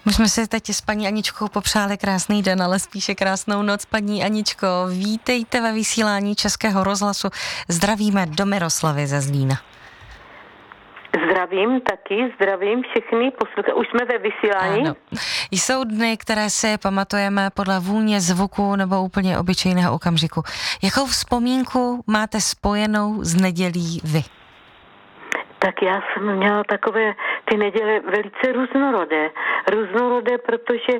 My jsme si teď s paní Aničkou popřáli krásný den, ale spíše krásnou noc. Paní Aničko, vítejte ve vysílání Českého rozhlasu. Zdravíme do Miroslavy ze Zlína. Zdravím všechny posluchače. Už jsme ve vysílání? Ano. Jsou dny, které si pamatujeme podle vůně, zvuku nebo úplně obyčejného okamžiku. Jakou vzpomínku máte spojenou s nedělí vy? Tak já jsem měla takové ty neděle velice různorodé, protože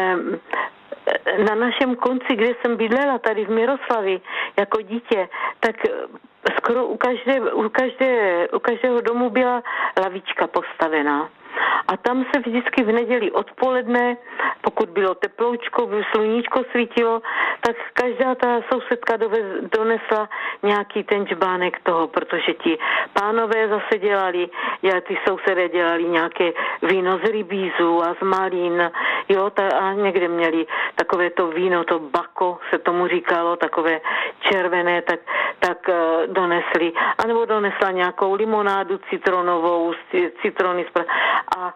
na našem konci, kde jsem bydlela, tady v Miroslavi, jako dítě, tak skoro u každého domu byla lavička postavená. A tam se vždycky v neděli odpoledne, pokud bylo teploučko, sluníčko svítilo, tak každá ta sousedka donesla nějaký ten džbánek toho, protože ti pánové zase ty sousedé dělali nějaké víno z rybízu a z malín, a někde měli takové to víno, to bako se tomu říkalo, takové červené, tak donesli, anebo donesla nějakou limonádu citronovou, citrony a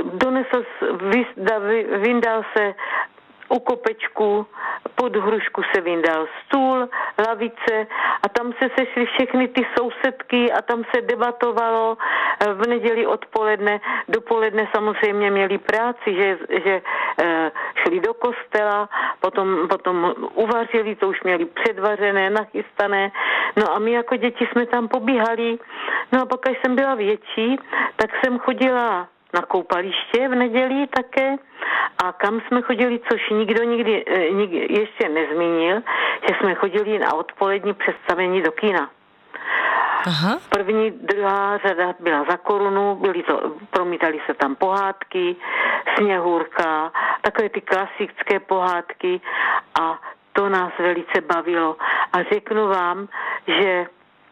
vyndal se u kopečku, pod hrušku se vyndal stůl, lavice a tam se sešly všechny ty sousedky a tam se debatovalo v neděli odpoledne. Dopoledne samozřejmě měli práci, že šli do kostela, potom uvařili, to už měli předvařené, nachystané. No a my jako děti jsme tam pobíhali. No a pak, až jsem byla větší, tak jsem chodila na koupaliště v neděli také a kam jsme chodili, což nikdo nikdy ještě nezmínil, že jsme chodili na odpolední představení do kina. Aha. První, druhá řada byla za korunu, promítali se tam pohádky, Sněhurka, takové ty klasické pohádky a to nás velice bavilo. A řeknu vám, že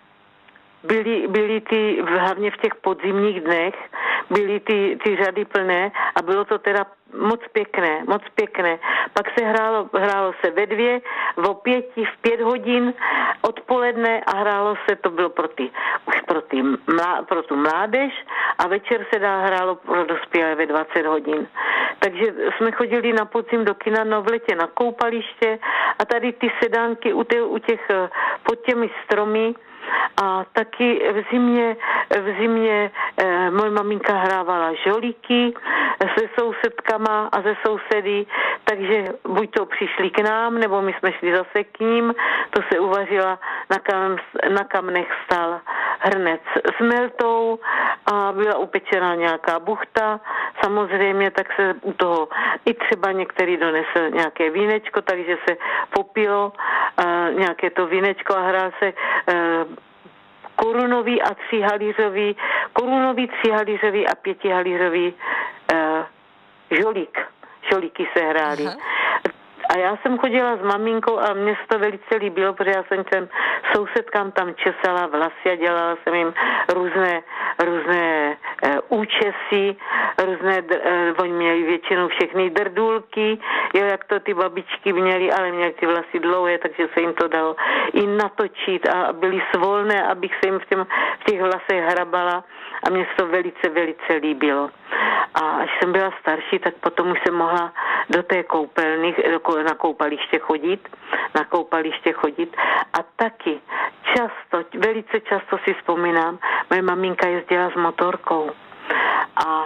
byly ty, hlavně v těch podzimních dnech, byly ty řady plné a bylo to teda moc pěkné. Pak se hrálo se ve 2, v 5 hodin odpoledne a hrálo se, to bylo pro tu mládež a večer se hrálo pro dospělé ve 20 hodin. Takže jsme chodili na podzim do kina, no v letě na koupaliště a tady ty sedánky pod těmi stromy. A taky v zimě moje maminka hrávala žolíky se sousedkama a se sousedy, takže buď to přišli k nám, nebo my jsme šli zase k ním, to se uvařila, na kamnech stál hrnec s meltou a byla upečená nějaká buchta, samozřejmě, tak se u toho i třeba některý donesl nějaké vínečko, takže se popilo nějaké to vínečko a hrál se korunový, 3halířový a 5halířový žolík. Žolíky se hrály. Aha. A já jsem chodila s maminkou a mně se to velice líbilo, protože já jsem těm sousedkám tam česala vlasy a dělala jsem jim různé účesy, oni měli většinou všechny drdůlky, jak to ty babičky měly, ale měly ty vlasy dlouhé, takže se jim to dalo i natočit a byly svolné, abych se jim v těch vlasech hrabala a mně se to velice, velice líbilo. A až jsem byla starší, tak potom už jsem mohla do té koupelny, na koupaliště chodit a taky velice často si vzpomínám, moje maminka jezdila s motorkou a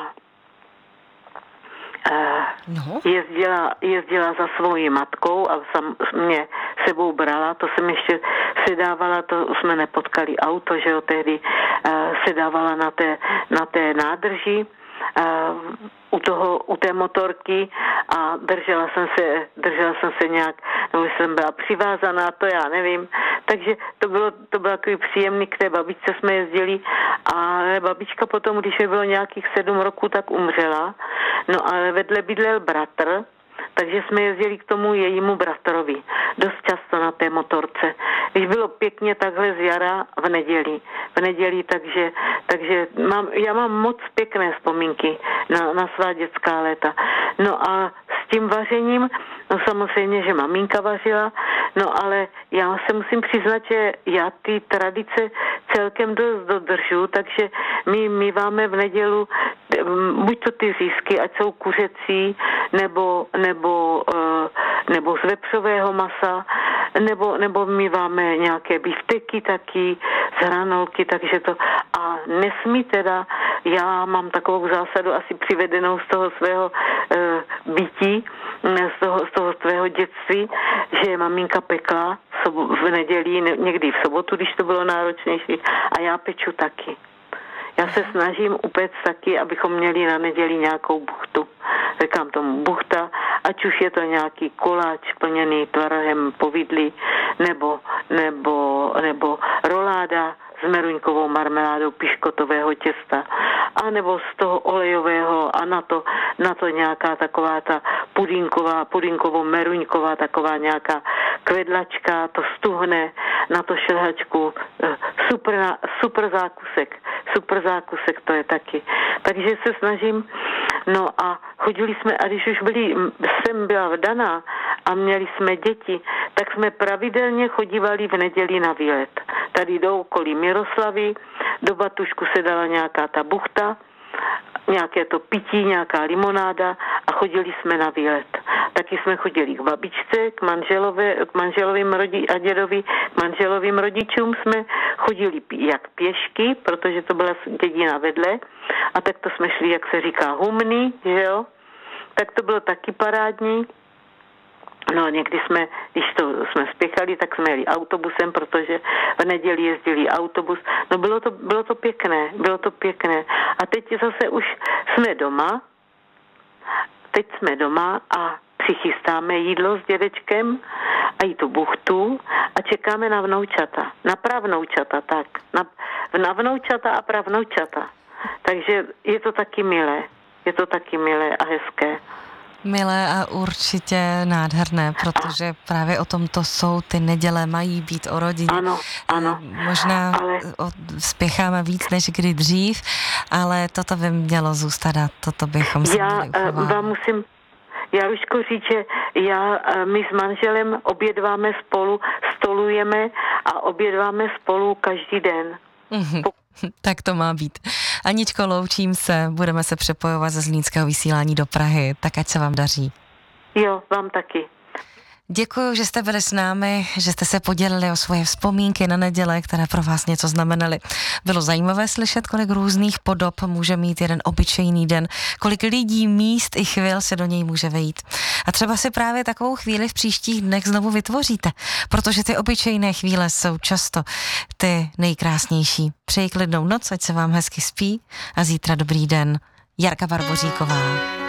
jezdila za svojí matkou a mě sebou brala, to jsem ještě sedávala, to jsme nepotkali auto, že jo, tehdy sedávala na té nádrži u té motorky a držela jsem se nějak, nebo jsem byla přivázaná, to já nevím. Takže to bylo takový příjemný, k té babičce jsme jezdili a babička potom, když mi bylo nějakých 7 roků, tak umřela. No ale vedle bydlel bratr, takže jsme jezdili k tomu jejímu bratrovi. Dost často na té motorce. Když bylo pěkně takhle z jara v neděli, takže já mám moc pěkné vzpomínky na svá dětská léta. No a s tím vařením, no samozřejmě, že maminka vařila, no ale já se musím přiznat, že já ty tradice celkem dost dodržu, takže my máme v nedělu buď to ty získy, ať jsou kuřecí, nebo z vepřového masa, nebo míváme nějaké bifteky taky, z hranolky, takže to. A nesmí teda, já mám takovou zásadu asi přivedenou z toho svého bytí, z toho svého dětství, že maminka pekla v neděli, někdy v sobotu, když to bylo náročnější, a já peču taky. Já se snažím upéct taky, abychom měli na neděli nějakou buchtu. Říkám tomu buchta, ať už je to nějaký koláč plněný tvarohem povidlí, nebo roláda s meruňkovou marmeládou piškotového těsta, a nebo z toho olejového a na to nějaká taková ta pudinkovo-meruňková taková nějaká kvedlačka, to stuhne, na to šlehačku, super zákusek to je taky. Takže se snažím, no a chodili jsme, a když už jsem byla vdaná a měli jsme děti, tak jsme pravidelně chodívali v neděli na výlet. Tady do okolí Miroslavy, do batušku se dala nějaká ta buchta, nějaké to pití, nějaká limonáda, a chodili jsme na výlet. Taky jsme chodili k babičce, k manželovým a dědovi, k manželovým rodičům jsme chodili jak pěšky, protože to byla dědina vedle, a tak to jsme šli, jak se říká, humny, že jo? Tak to bylo taky parádní. No a někdy když jsme spěchali, tak jsme jeli autobusem, protože v neděli jezdili autobus. No bylo to pěkné. A teď zase už jsme doma a přichystáme jídlo s dědečkem a i tu buchtu a čekáme na vnoučata. Na pravnoučata, tak. Na vnoučata a pravnoučata. Takže je to taky milé a hezké. Milé a určitě nádherné, protože právě o tom to jsou, ty neděle mají být o rodině. Ano. Možná spěcháme víc než kdy dřív, ale toto by mělo zůstat a toto bychom si měli uchovat. Já Lužko říct, že my s manželem obědváme spolu, stolujeme a obědváme spolu každý den. Tak to má být. Aničko, loučím se, budeme se přepojovat ze Zlínského vysílání do Prahy, tak ať se vám daří. Jo, vám taky. Děkuji, že jste byli s námi, že jste se podělili o svoje vzpomínky na neděle, které pro vás něco znamenaly. Bylo zajímavé slyšet, kolik různých podob může mít jeden obyčejný den, kolik lidí, míst i chvil se do něj může vejít. A třeba si právě takovou chvíli v příštích dnech znovu vytvoříte, protože ty obyčejné chvíle jsou často ty nejkrásnější. Přeji klidnou noc, ať se vám hezky spí a zítra dobrý den. Jarka Barboříková.